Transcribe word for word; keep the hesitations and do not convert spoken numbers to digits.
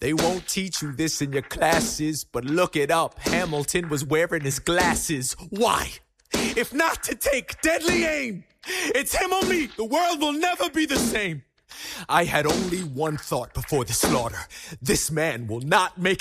They won't teach you this in your classes, but look it up. Hamilton was wearing his glasses. Why? If not to take deadly aim, it's him or me. The world will never be the same. I had only one thought before the slaughter. This man will not make